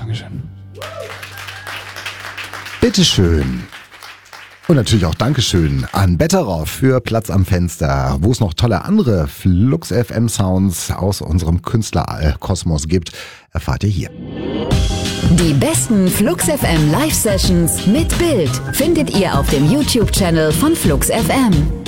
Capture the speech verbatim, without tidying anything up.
Dankeschön. Bitteschön. Und natürlich auch Dankeschön an Betteroff für Platz am Fenster, wo es noch tolle andere Flux F M Sounds aus unserem Künstlerkosmos gibt, erfahrt ihr hier. Die besten Flux F M Live Sessions mit Bild findet ihr auf dem YouTube-Channel von Flux F M.